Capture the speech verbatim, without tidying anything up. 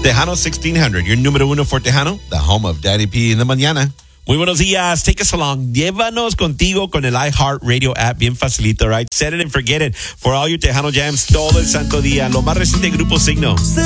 Tejano sixteen hundred, your número uno for Tejano, the home of Daddy P in the mañana. Muy buenos días. Take us along. Llévanos contigo con el iHeartRadio app. Bien facilito, right? Set it and forget it. For all your Tejano jams todo el santo día. Lo más reciente Grupo Signo.